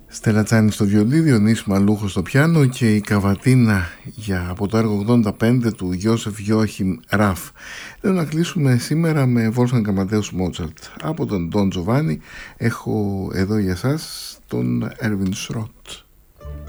Στέλλα Τσάνη στο βιολί, Διονύση Μαλούχο στο πιάνο και η καβατίνα από το έργο 85 του Γιώσεφ Γιόαχιμ Ραφ. Θέλω να κλείσουμε σήμερα με Wolfgang Amadeus Mozart. Από τον Don Giovanni έχω εδώ για σας τον Erwin Schrott.